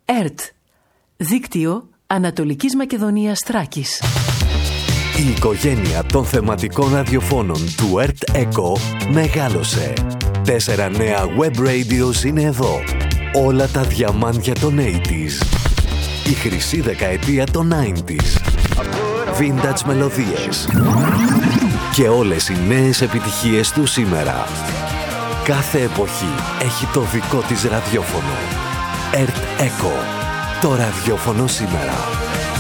ΕΡΤ, δίκτυο Ανατολικής Μακεδονίας Θράκης. Η οικογένεια των θεματικών ραδιοφώνων του ΕΡΤ ΕΚΟ μεγάλωσε. 4 νέα web radios είναι εδώ. Όλα τα διαμάντια των 80s. Η χρυσή δεκαετία των 90s. Vintage μελωδίες. Και όλες οι νέες επιτυχίες του σήμερα. Κάθε εποχή έχει το δικό της ραδιόφωνο. ΕΡΤ ΕΚΟ. Το ραδιόφωνο σήμερα.